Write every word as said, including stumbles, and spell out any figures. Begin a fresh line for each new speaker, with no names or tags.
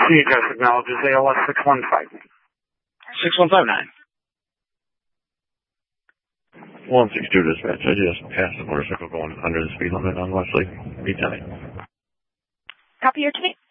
C address acknowledges A L S six one five nine.
six one five nine.
one six two dispatch. I just passed a motorcycle going under the speed limit on Wesley. Be tight.
Copy your tape.